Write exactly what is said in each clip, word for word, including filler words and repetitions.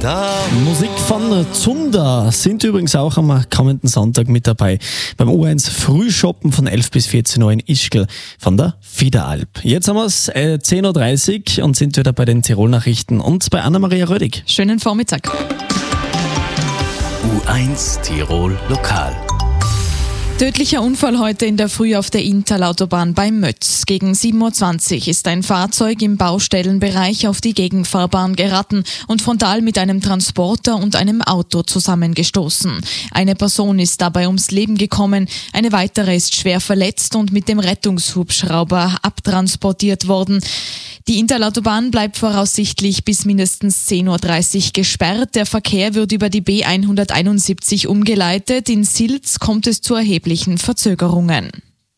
da. Musik von Zunder sind übrigens auch am kommenden Sonntag mit dabei beim U eins Frühshoppen von elf bis vierzehn Uhr in Ischgl von der Fiederalp. Jetzt haben wir es äh, zehn Uhr dreißig und sind wieder bei den Tirol-Nachrichten und bei Anna-Maria Rödig. Schönen Vormittag. U eins Tirol Lokal. Tödlicher Unfall heute in der Früh auf der Inntalautobahn bei Mötz. Gegen sieben Uhr zwanzig ist ein Fahrzeug im Baustellenbereich auf die Gegenfahrbahn geraten und frontal mit einem Transporter und einem Auto zusammengestoßen. Eine Person ist dabei ums Leben gekommen, eine weitere ist schwer verletzt und mit dem Rettungshubschrauber abtransportiert worden. Die Inntalautobahn bleibt voraussichtlich bis mindestens zehn Uhr dreißig gesperrt. Der Verkehr wird über die B hunderteinundsiebzig umgeleitet. In Silz kommt es zu erheblichen Verzögerungen.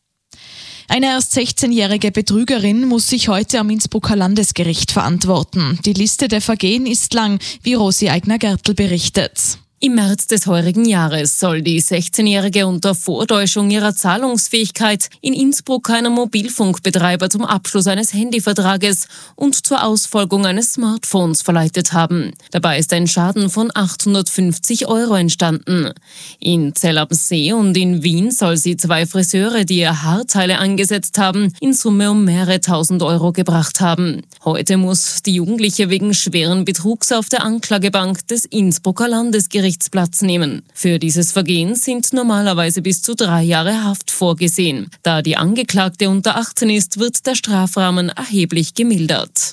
Eine erst sechzehnjährige Betrügerin muss sich heute am Innsbrucker Landesgericht verantworten. Die Liste der Vergehen ist lang, wie Rosi Eigner-Gertl berichtet. Im März des heurigen Jahres soll die sechzehnjährige unter Vortäuschung ihrer Zahlungsfähigkeit in Innsbruck einen Mobilfunkbetreiber zum Abschluss eines Handyvertrages und zur Ausfolgung eines Smartphones verleitet haben. Dabei ist ein Schaden von achthundertfünfzig Euro entstanden. In Zell am See und in Wien soll sie zwei Friseure, die ihr Haarteile angesetzt haben, in Summe um mehrere tausend Euro gebracht haben. Heute muss die Jugendliche wegen schweren Betrugs auf der Anklagebank des Innsbrucker Landesgerichts Platz nehmen. Für dieses Vergehen sind normalerweise bis zu drei Jahre Haft vorgesehen. Da die Angeklagte unter achtzehn ist, wird der Strafrahmen erheblich gemildert.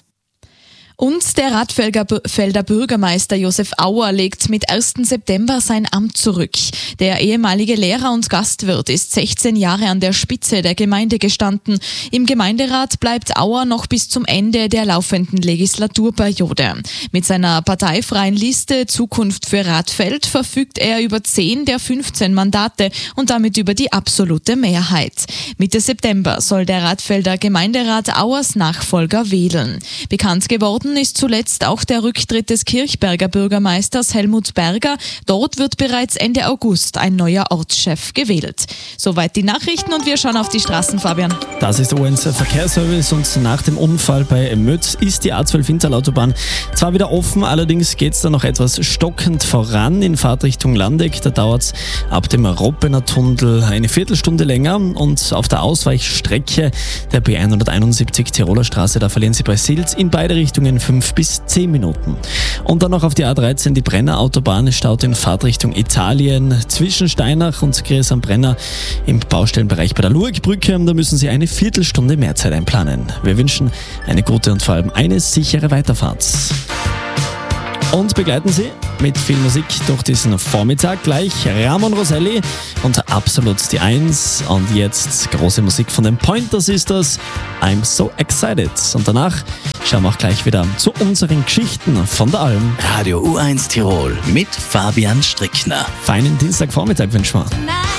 Und der Radfelder Bürgermeister Josef Auer legt mit ersten September sein Amt zurück. Der ehemalige Lehrer und Gastwirt ist sechzehn Jahre an der Spitze der Gemeinde gestanden. Im Gemeinderat bleibt Auer noch bis zum Ende der laufenden Legislaturperiode. Mit seiner parteifreien Liste Zukunft für Radfeld verfügt er über zehn der fünfzehn Mandate und damit über die absolute Mehrheit. Mitte September soll der Radfelder Gemeinderat Auers Nachfolger wählen. Bekannt geworden ist zuletzt auch der Rücktritt des Kirchberger Bürgermeisters Helmut Berger. Dort wird bereits Ende August ein neuer Ortschef gewählt. Soweit die Nachrichten und wir schauen auf die Straßen, Fabian. Das ist U eins Verkehrsservice und nach dem Unfall bei Mötz ist die A zwölf Inntalautobahn zwar wieder offen, allerdings geht es da noch etwas stockend voran in Fahrtrichtung Landeck. Da dauert es ab dem Roppener Tunnel eine Viertelstunde länger und auf der Ausweichstrecke der B hunderteinundsiebzig Tiroler Straße, da verlieren Sie bei Silz in beide Richtungen fünf bis zehn Minuten. Und dann noch auf die A dreizehn, die Brennerautobahn, staut in Fahrtrichtung Italien zwischen Steinach und Gries am Brenner im Baustellenbereich bei der Luegbrücke. Da müssen Sie eine Viertelstunde mehr Zeit einplanen. Wir wünschen eine gute und vor allem eine sichere Weiterfahrt. Und begleiten Sie mit viel Musik durch diesen Vormittag gleich Ramon Roselli und Absolut die Eins. Und jetzt große Musik von den Pointer Sisters, I'm So Excited. Und danach schauen wir auch gleich wieder zu unseren Geschichten von der Alm. Radio U eins Tirol mit Fabian Strickner. Feinen Dienstagvormittag wünschen wir.